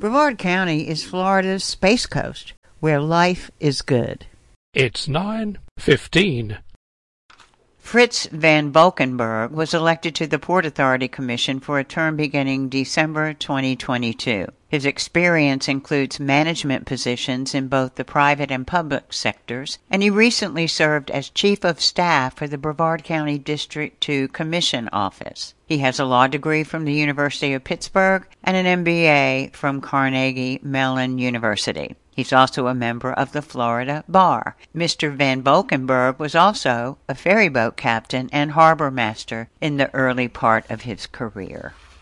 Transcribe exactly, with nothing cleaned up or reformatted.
Brevard County is Florida's Space Coast, where life is good. It's nine fifteen. Fritz Van Valkenburg was elected to the Port Authority Commission for a term beginning December twenty twenty-two. His experience includes management positions in both the private and public sectors, and he recently served as Chief of Staff for the Brevard County District two Commission Office. He has a law degree from the University of Pittsburgh and an M B A from Carnegie Mellon University. He's also a member of the Florida Bar. Mister Van Valkenburg was also a ferryboat captain and harbor master in the early part of his career.